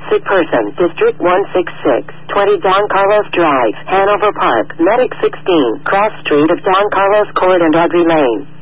Sick person, District 166, 20 Don Carlos Drive, Hanover Park, Medic 16, Cross Street of Don Carlos Court and Audrey Lane.